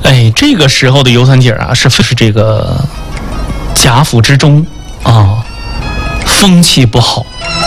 哎，这个时候的尤三姐啊，是这个贾府之中啊，风气不好。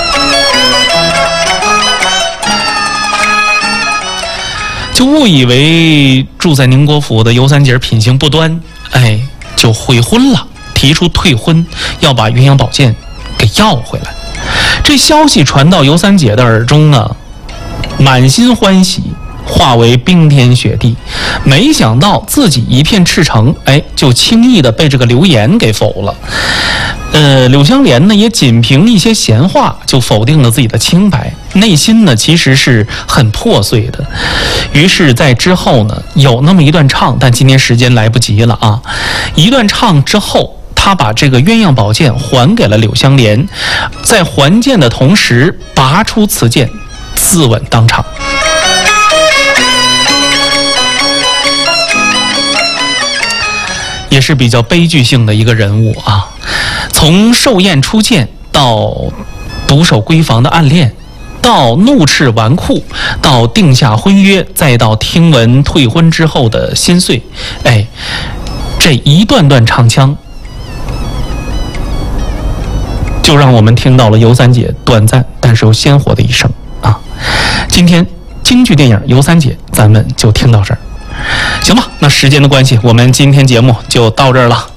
就误以为住在宁国府的尤三姐品行不端，哎，就悔婚了，提出退婚，要把鸳鸯宝剑给要回来。这消息传到尤三姐的耳中啊，满心欢喜，化为冰天雪地。没想到自己一片赤诚，哎，就轻易的被这个流言给否了。柳湘莲呢，也仅凭一些闲话就否定了自己的清白，内心呢其实是很破碎的。于是，在之后呢，有那么一段唱，但今天时间来不及了啊。一段唱之后，他把这个鸳鸯宝剑还给了柳湘莲，在还剑的同时，拔出此剑，自刎当场。也是比较悲剧性的一个人物啊。从寿宴出见到独守闺房的暗恋，到怒斥纨绔，到定下婚约，再到听闻退婚之后的心碎，哎，这一段段唱腔，就让我们听到了尤三姐短暂但是又鲜活的一生啊。今天京剧电影《尤三姐》咱们就听到这儿，行吧？那时间的关系，我们今天节目就到这儿了。